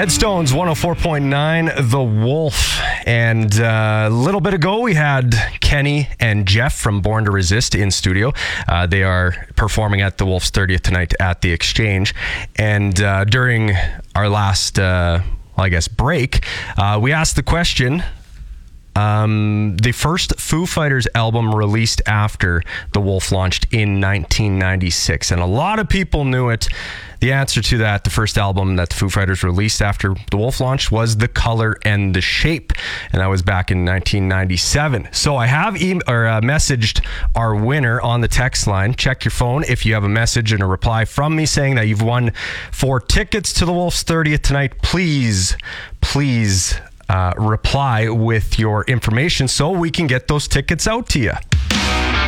Headstones 104.9 The Wolf. And a little bit ago, we had Kenny and Jeff from Born to Resist in studio. They are performing at the Wolf's 30th tonight at the Exchange. And during our last, break, we asked the question, the first Foo Fighters album released after The Wolf launched in 1996. And a lot of people knew it. The answer to that, the first album that the Foo Fighters released after The Wolf launched, was The Color and the Shape. And that was back in 1997. So I have messaged our winner on the text line. Check your phone if you have a message and a reply from me saying that you've won 4 tickets to the Wolf's 30th tonight. Please reply with your information so we can get those tickets out to you.